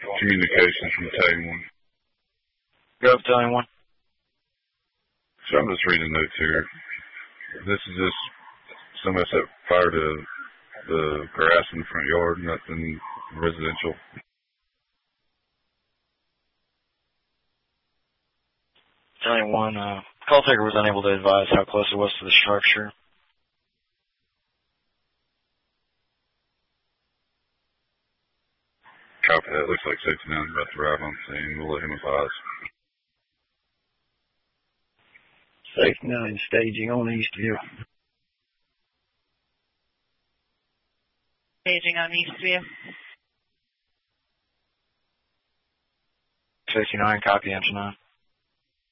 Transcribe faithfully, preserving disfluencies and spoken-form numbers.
communications from Battalion one. Go, Battalion one. So I'm just reading notes here. This is just somebody set fire to the grass in the front yard, nothing residential. Battalion one, uh, call taker was unable to advise how close it was to the structure. Copy that. Looks like safety nine is about to arrive on scene. We'll let him advise. Safety nine staging on Eastview. Staging on Eastview. Safety nine, copy, engine nine.